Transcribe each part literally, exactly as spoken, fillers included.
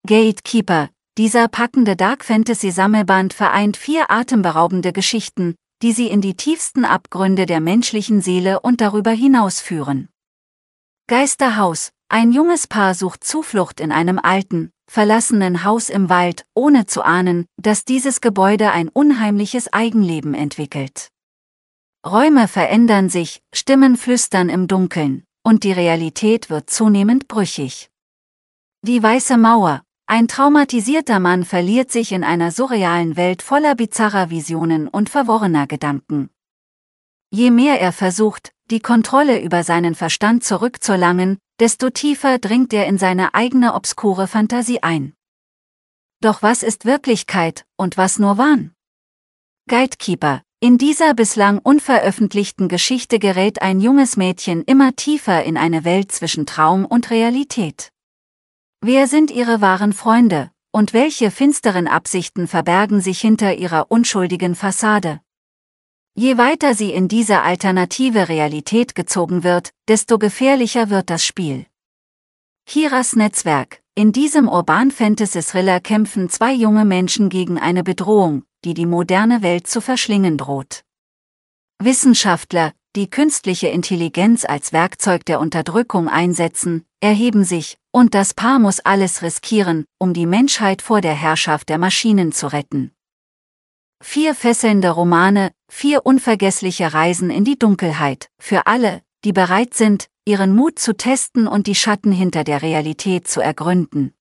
Gatekeeper. Dieser packende Dark-Fantasy-Sammelband vereint vier atemberaubende Geschichten, die sie in die tiefsten Abgründe der menschlichen Seele und darüber hinaus führen. Geisterhaus. Ein junges Paar sucht Zuflucht in einem alten, verlassenen Haus im Wald, ohne zu ahnen, dass dieses Gebäude ein unheimliches Eigenleben entwickelt. Räume verändern sich, Stimmen flüstern im Dunkeln, und die Realität wird zunehmend brüchig. Die Weiße Mauer. Ein traumatisierter Mann verliert sich in einer surrealen Welt voller bizarrer Visionen und verworrener Gedanken. Je mehr er versucht, die Kontrolle über seinen Verstand zurückzuerlangen, desto tiefer dringt er in seine eigene obskure Fantasie ein. Doch was ist Wirklichkeit und was nur Wahn? Gatekeeper. In dieser bislang unveröffentlichten Geschichte gerät ein junges Mädchen immer tiefer in eine Welt zwischen Traum und Realität. Wer sind ihre wahren Freunde, und welche finsteren Absichten verbergen sich hinter ihrer unschuldigen Fassade? Je weiter sie in diese alternative Realität gezogen wird, desto gefährlicher wird das Spiel. Kiras Netzwerk. In diesem Urban-Fantasy-Thriller kämpfen zwei junge Menschen gegen eine Bedrohung, die die moderne Welt zu verschlingen droht. Wissenschaftler, die künstliche Intelligenz als Werkzeug der Unterdrückung einsetzen, erheben sich, und das Paar muss alles riskieren, um die Menschheit vor der Herrschaft der Maschinen zu retten. Vier fesselnde Romane, vier unvergessliche Reisen in die Dunkelheit, für alle, die bereit sind, ihren Mut zu testen und die Schatten hinter der Realität zu ergründen.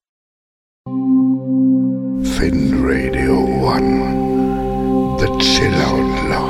Fin Radio One, the Chill Out Lounge.